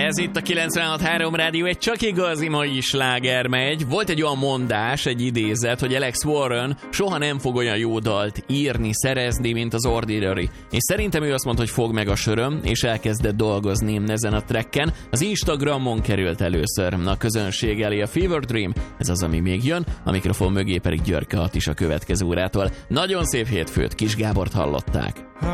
Ez itt a 96.3 Rádió, egy csak igazi mai sláger megy. Volt egy olyan mondás, egy idézet, hogy Alex Warren soha nem fog olyan jó dalt írni, szerezni, mint az Ordinary. És szerintem ő azt mondta, hogy fog meg a söröm, és elkezdett dolgozni ezen a tracken. Az Instagramon került először a közönség elé a Fever Dream. Ez az, ami még jön, a mikrofon mögé pedig Györke Attis a következő órától. Nagyon szép hétfőt, Kis Gábort hallották.